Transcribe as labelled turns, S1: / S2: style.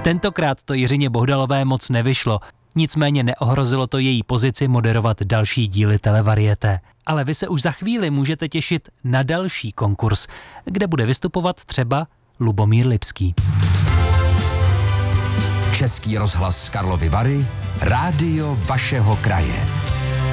S1: Tentokrát to Jiřině Bohdalové moc nevyšlo, nicméně neohrozilo to její pozici moderovat další díly Televarieté. Ale vy se už za chvíli můžete těšit na další konkurs, kde bude vystupovat třeba Lubomír Lipský.
S2: Český rozhlas Karlovy Vary, rádio vašeho kraje.